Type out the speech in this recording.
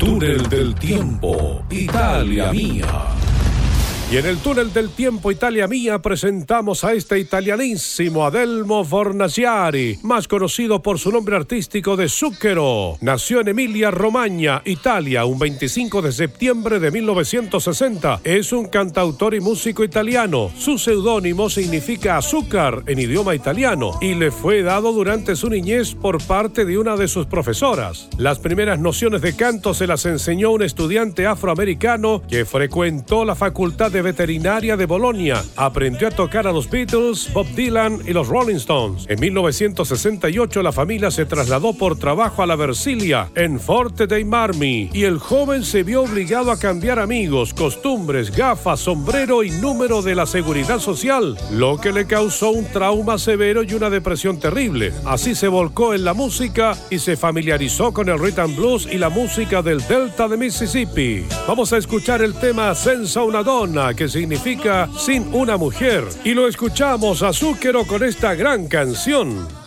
túnel del tiempo, Italia mía. Y en el túnel del tiempo, Italia mía, presentamos a este italianísimo Adelmo Fornaciari, más conocido por su nombre artístico de Zucchero. Nació en Emilia-Romagna, Italia, un 25 de septiembre de 1960. Es un cantautor y músico italiano. Su seudónimo significa azúcar en idioma italiano y le fue dado durante su niñez por parte de una de sus profesoras. Las primeras nociones de canto se las enseñó un estudiante afroamericano que frecuentó la facultad de veterinaria de Bolonia. Aprendió a tocar a los Beatles, Bob Dylan y los Rolling Stones. En 1968 la familia se trasladó por trabajo a la Versilia, en Forte dei Marmi, y el joven se vio obligado a cambiar amigos, costumbres, gafas, sombrero y número de la seguridad social, lo que le causó un trauma severo y una depresión terrible. Así se volcó en la música y se familiarizó con el rhythm and blues y la música del Delta de Mississippi. Vamos a escuchar el tema Senza una donna, que significa sin una mujer, y lo escuchamos a Zucchero con esta gran canción.